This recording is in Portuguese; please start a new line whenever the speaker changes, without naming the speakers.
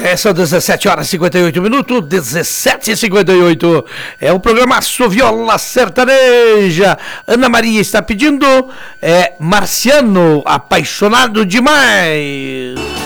São 17 horas e 58 minutos, 17h58. É o programa Viola Sertaneja. Ana Maria está pedindo Marciano, apaixonado demais.